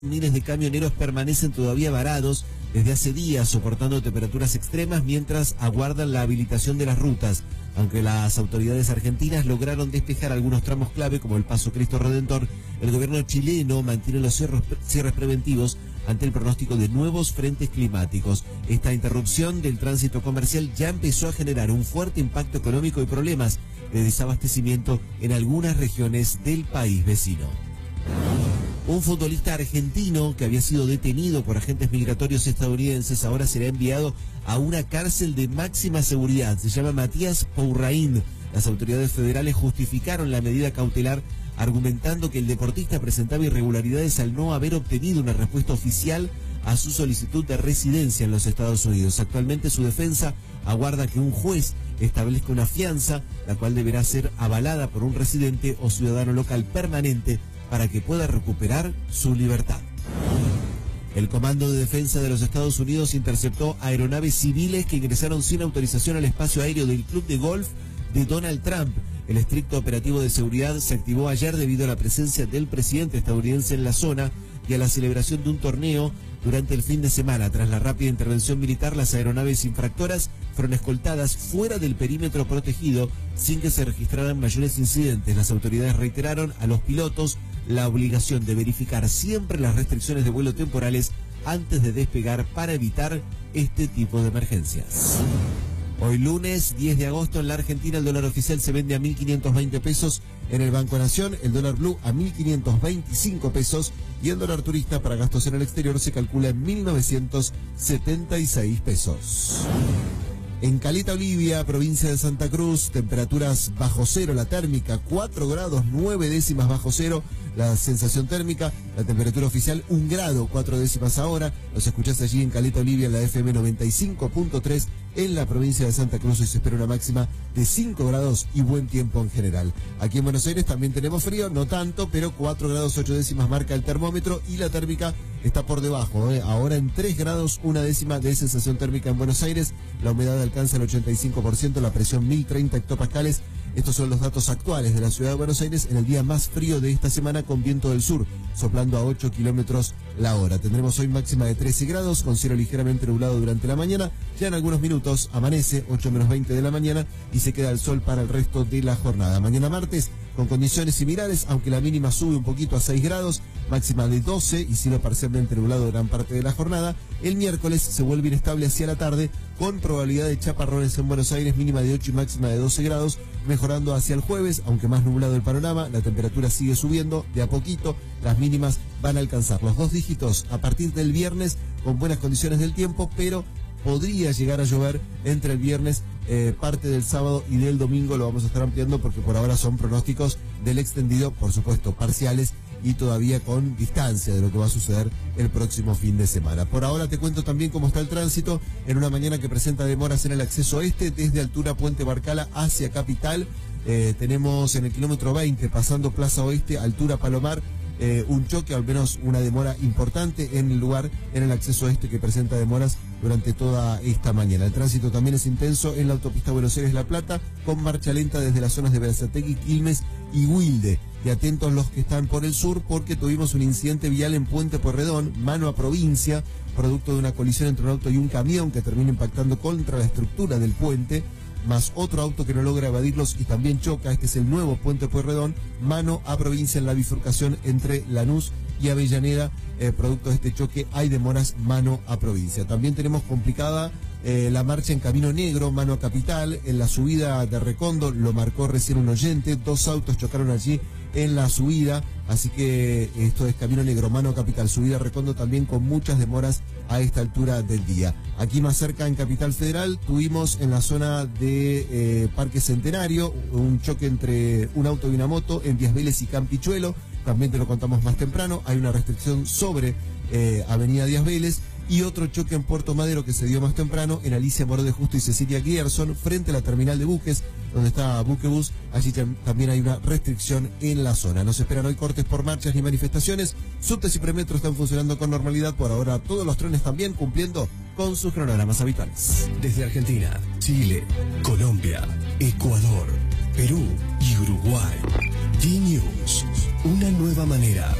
Miles de camioneros permanecen todavía varados desde hace días, soportando temperaturas extremas mientras aguardan la habilitación de las rutas. Aunque las autoridades argentinas lograron despejar algunos tramos clave como el Paso Cristo Redentor, el gobierno chileno mantiene los cierres preventivos ante el pronóstico de nuevos frentes climáticos. Esta interrupción del tránsito comercial ya empezó a generar un fuerte impacto económico y problemas de desabastecimiento en algunas regiones del país vecino. Un futbolista argentino que había sido detenido por agentes migratorios estadounidenses ahora será enviado a una cárcel de máxima seguridad. Se llama Matías Pourrain. Las autoridades federales justificaron la medida cautelar argumentando que el deportista presentaba irregularidades al no haber obtenido una respuesta oficial a su solicitud de residencia en los Estados Unidos. Actualmente su defensa aguarda que un juez establezca una fianza, la cual deberá ser avalada por un residente o ciudadano local permanente para que pueda recuperar su libertad. El Comando de Defensa de los Estados Unidos interceptó aeronaves civiles que ingresaron sin autorización al espacio aéreo del club de golf de Donald Trump. El estricto operativo de seguridad se activó ayer debido a la presencia del presidente estadounidense en la zona y a la celebración de un torneo durante el fin de semana. Tras la rápida intervención militar, las aeronaves infractoras fueron escoltadas fuera del perímetro protegido sin que se registraran mayores incidentes. Las autoridades reiteraron a los pilotos la obligación de verificar siempre las restricciones de vuelo temporales antes de despegar para evitar este tipo de emergencias. Hoy lunes 10 de agosto en la Argentina el dólar oficial se vende a 1.520 pesos en el Banco Nación, el dólar blue a 1.525 pesos y el dólar turista para gastos en el exterior se calcula en 1.976 pesos. En Caleta, Olivia, provincia de Santa Cruz, temperaturas bajo cero, la térmica 4 grados 9 décimas bajo cero, la sensación térmica, la temperatura oficial 1 grado 4 décimas ahora. Los escuchás allí en Caleta, Olivia, en la FM 95.3 en la provincia de Santa Cruz y se espera una máxima de 5 grados y buen tiempo en general. Aquí en Buenos Aires también tenemos frío, no tanto, pero 4 grados 8 décimas marca el termómetro y la térmica está por debajo. Ahora en 3 grados 1 décima de sensación térmica en Buenos Aires, la humedad alcanza el 85%, la presión 1030 hectopascales. Estos son los datos actuales de la ciudad de Buenos Aires en el día más frío de esta semana con viento del sur, soplando a 8 kilómetros la hora. Tendremos hoy máxima de 13 grados, con cielo ligeramente nublado durante la mañana. Ya en algunos minutos amanece, 8 menos 20 de la mañana, y se queda el sol para el resto de la jornada. Mañana martes, con condiciones similares, aunque la mínima sube un poquito a 6 grados, máxima de 12 y cielo parcialmente nublado gran parte de la jornada. El miércoles se vuelve inestable hacia la tarde, con probabilidad de chaparrones en Buenos Aires, mínima de 8 y máxima de 12 grados, mejorando hacia el jueves, aunque más nublado el panorama, la temperatura sigue subiendo de a poquito, las mínimas van a alcanzar los 2 dígitos a partir del viernes, con buenas condiciones del tiempo, pero podría llegar a llover entre el viernes, parte del sábado y del domingo. Lo vamos a estar ampliando porque por ahora son pronósticos del extendido, por supuesto parciales y todavía con distancia de lo que va a suceder el próximo fin de semana. Por ahora te cuento también cómo está el tránsito en una mañana que presenta demoras en el acceso este desde altura Puente Barcala hacia Capital. Tenemos en el kilómetro 20 pasando Plaza Oeste, altura Palomar, un choque, al menos una demora importante en el lugar, en el acceso este que presenta demoras durante toda esta mañana. El tránsito también es intenso en la autopista Buenos Aires-La Plata, con marcha lenta desde las zonas de Berazategui, Quilmes y Wilde. Y atentos los que están por el sur, porque tuvimos un incidente vial en Puente Pueyrredón, mano a provincia, producto de una colisión entre un auto y un camión que termina impactando contra la estructura del puente, más otro auto que no logra evadirlos y también choca. Este es el nuevo Puente Pueyrredón, mano a provincia en la bifurcación entre Lanús y Avellaneda. Producto de este choque hay demoras mano a provincia. También tenemos complicada la marcha en Camino Negro, mano a Capital. En la subida de Recondo, lo marcó recién un oyente, 2 autos chocaron allí en la subida, así que esto es Camino Negro, mano a Capital, subida a Recondo también con muchas demoras a esta altura del día. Aquí más cerca en Capital Federal tuvimos en la zona de Parque Centenario un choque entre un auto y una moto en Díaz Vélez y Campichuelo, también te lo contamos más temprano. Hay una restricción sobre Avenida Díaz Vélez. Y otro choque en Puerto Madero que se dio más temprano en Alicia Moró de Justo y Cecilia Grierson, frente a la terminal de buques, donde está Buquebus. Allí también hay una restricción en la zona. No se esperan hoy cortes por marchas ni manifestaciones. Subtes y premetro están funcionando con normalidad. Por ahora todos los trenes también cumpliendo con sus cronogramas habituales. Desde Argentina, Chile, Colombia, Ecuador, Perú y Uruguay. D-News, una nueva manera